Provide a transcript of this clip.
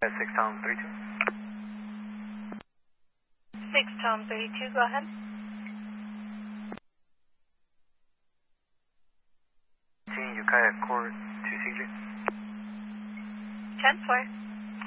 6 Tom 32. 6 Tom 32, go ahead. Ukiah Court to CJ. 10-4.